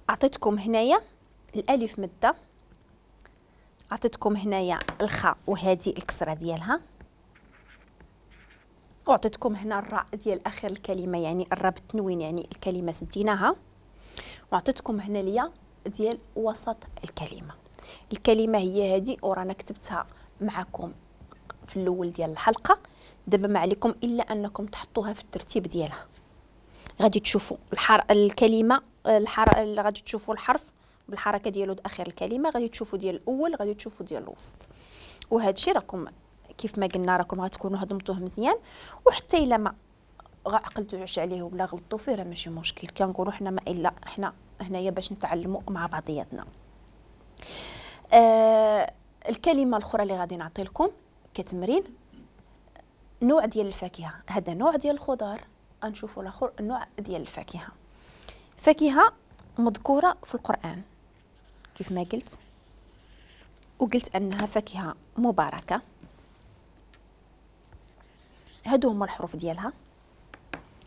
عطيتكم هنايا الالف مده، عطيتكم هنايا الخاء وهذه الكسره ديالها، وعطيتكم هنا الراء ديال اخر الكلمه يعني الراء بالتنوين يعني الكلمه سديناها، وعطيتكم هنا الياء ديال وسط الكلمه. الكلمه هي هذه ورانا كتبتها معكم في الاول ديال الحلقه. دابا ما عليكم الا انكم تحطوها في الترتيب ديالها. غادي تشوفوا الكلمه غادي تشوفوا الحرف بالحركه ديالو اخر الكلمه، غادي تشوفوا ديال الاول، غادي تشوفوا ديال الوسط. وهذا الشيء راكم كيف ما قلنا راكم غتكونوا هضمتوه مزيان، وحتى الا ما عقلتوش عليه ولا غلطتوا فيه راه ماشي مشكل. كنقولوا حنا ما الا حنا هنايا باش نتعلموا مع بعضياتنا. الكلمه الاخرى اللي غادي نعطي لكم كتمرين، نوع ديال الفاكهه. هذا نوع ديال الخضار، غنشوفوا الاخر نوع ديال الفاكهه. فاكهه مذكوره في القران كيف ما قلت، وقلت انها فاكهه مباركه. هادو هما الحروف ديالها.